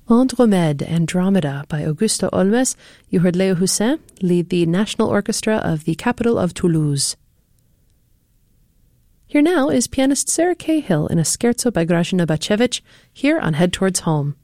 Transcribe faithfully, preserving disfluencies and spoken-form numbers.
Andromède, Andromeda by Augusto Olmes. You heard Léo Hussin lead the National Orchestra of the capital of Toulouse. Here now is pianist Sarah Cahill in a scherzo by Grażyna Bacewicz, here on Head Towards Home.